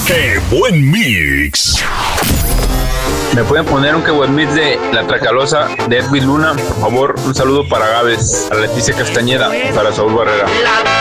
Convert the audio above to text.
¡Qué buen mix! ¿Me pueden poner un qué buen mix de La Tracalosa de Edwin Luna? Por favor, un saludo para Gávez, a Leticia Castañeda, para Saúl Barrera.